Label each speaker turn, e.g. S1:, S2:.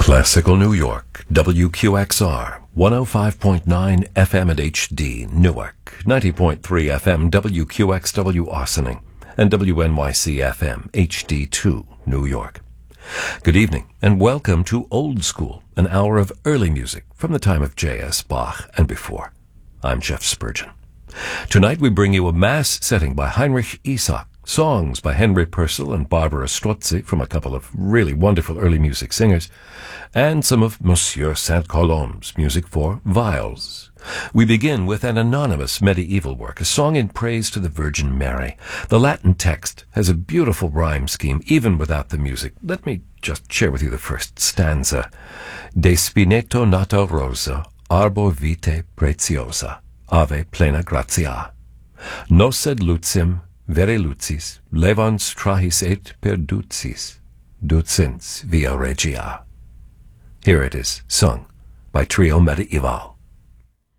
S1: Classical New York, WQXR, 105.9 FM and HD, Newark, 90.3 FM, WQXW Ossining, and WNYC FM, HD2, New York. Good evening, and welcome to Old School, an hour of early music from the time of J.S. Bach and before. I'm Jeff Spurgeon. Tonight we bring you a mass setting by Heinrich Isak, songs by Henry Purcell and Barbara Strozzi from a couple of really wonderful early music singers, and some of Monsieur Saint-Colombe's music for viols. We begin with an anonymous medieval work, a song in praise to the Virgin Mary. The Latin text has a beautiful rhyme scheme, even without the music. Let me just share with you the first stanza. De spineto nata rosa, arbor vitae preziosa, ave plena gratia. Nos sed lucem vere lucis, levans trahis et perducis, ducens via regia. Here it is, sung by Trio Medieval.